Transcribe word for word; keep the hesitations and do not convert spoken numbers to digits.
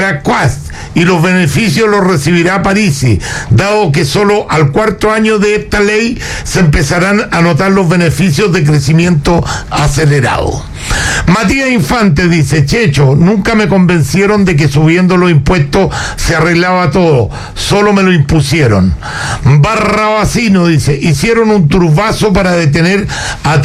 recibirá Quast y los beneficios los recibirá Parisi, dado que solo al cuarto año de esta ley se empezarán a notar los beneficios de crecimiento acelerado. Matías Infante dice: Checho, nunca me convencieron de que subiendo los impuestos se arreglaba todo, solo me lo impusieron. Barrabasino dice: hicieron un turbazo para detener a